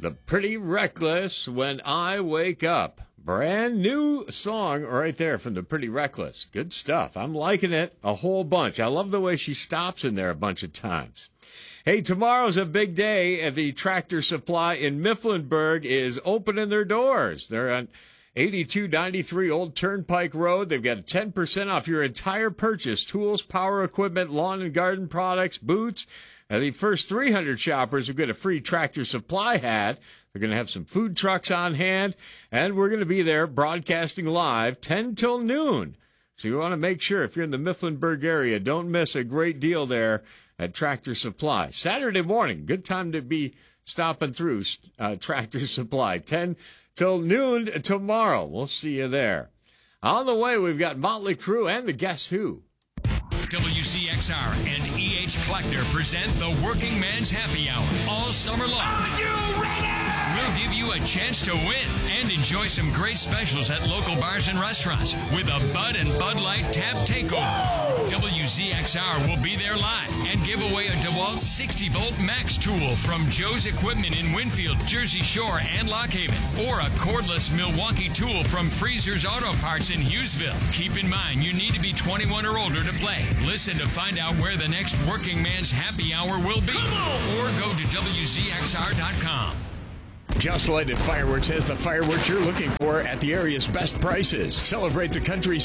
The Pretty Reckless, When I Wake Up. Brand new song right there from The Pretty Reckless. Good stuff. I'm liking it a whole bunch. I love the way she stops in there a bunch of times. Hey, tomorrow's a big day. The Tractor Supply in Mifflinburg is opening their doors. They're on 8293 Old Turnpike Road. They've got 10% off your entire purchase. Tools, power equipment, lawn and garden products, boots. The first 300 shoppers will get a free Tractor Supply hat. They're going to have some food trucks on hand, and we're going to be there broadcasting live 10 till noon. So you want to make sure, if you're in the Mifflinburg area, don't miss a great deal there at Tractor Supply. Saturday morning, good time to be stopping through Tractor Supply. 10 till noon tomorrow. We'll see you there. On the way, we've got Motley Crue and the Guess Who. WCXR and E.H. Kleckner present the Working Man's Happy Hour all summer long. Are you ready? We'll give you a chance to win and enjoy some great specials at local bars and restaurants with a Bud and Bud Light Tap Takeover. WCXR will be there live and give away a DeWalt 60-volt Max tool from Joe's Equipment in Winfield, Jersey Shore, and Lock Haven, or a cordless Milwaukee tool from Freezer's Auto Parts in Hughesville. Keep in mind, you need to be 21 or older to play. Listen to find out where the next Working Man's Happy Hour will be, or go to WZXR.com. Just Lighted Fireworks has the fireworks you're looking for at the area's best prices. Celebrate the country's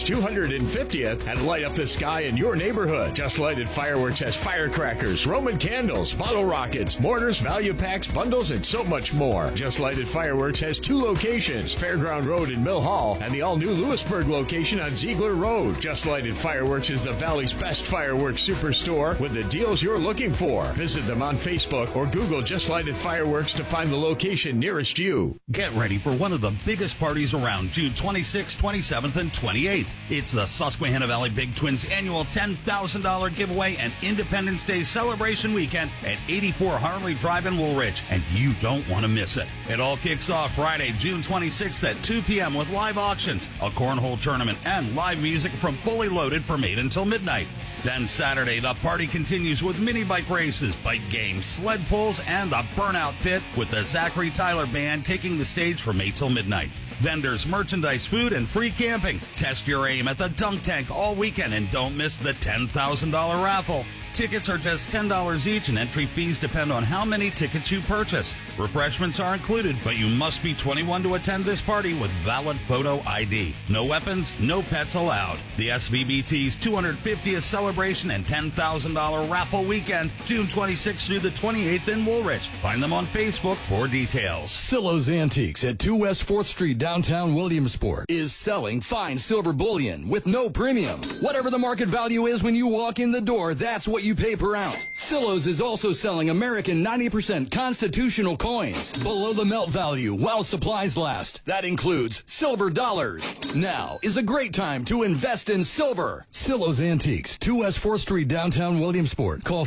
250th and light up the sky in your neighborhood. Just Lighted Fireworks has firecrackers, Roman candles, bottle rockets, mortars, value packs, bundles, and so much more. Just Lighted Fireworks has 2 locations, Fairground Road in Mill Hall and the all-new Lewisburg location on Ziegler Road. Just Lighted Fireworks is the Valley's best fireworks superstore with the deals you're looking for. Visit them on Facebook or Google Just Lighted Fireworks to find the location nearest you. Get ready for one of the biggest parties around, June 26th, 27th, and 28th. It's the Susquehanna Valley Big Twins annual $10,000 giveaway and Independence Day celebration weekend at 84 Harley Drive in Woolwich, and you don't want to miss it. It all kicks off Friday, June 26th at 2 p.m. with live auctions, a cornhole tournament, and live music from Fully Loaded from 8 until midnight. Then Saturday, the party continues with mini bike races, bike games, sled pulls, and the Burnout Pit with the Zachary Tyler Band taking the stage from 8 till midnight. Vendors, merchandise, food, and free camping. Test your aim at the Dunk Tank all weekend and don't miss the $10,000 raffle. Tickets are just $10 each and entry fees depend on how many tickets you purchase. Refreshments are included, but you must be 21 to attend this party with valid photo ID. No weapons, no pets allowed. The SVBT's 250th celebration and $10,000 raffle weekend, June 26th through the 28th in Woolwich. Find them on Facebook for details. Silo's Antiques at 2 West 4th Street, downtown Williamsport, is selling fine silver bullion with no premium. Whatever the market value is when you walk in the door, that's what you pay per ounce. Silo's is also selling American 90% constitutional coins below the melt value while supplies last. That includes silver dollars. Now is a great time to invest in silver. Silo's Antiques, 2 West 4th Street, downtown Williamsport. Call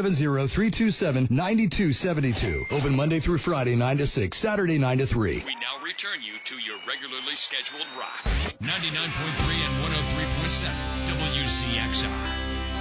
570-327-9272. Open Monday through Friday, 9 to 6, Saturday, 9 to 3. We now return you to your regularly scheduled rock. 99.3 and 103.7 WCXR.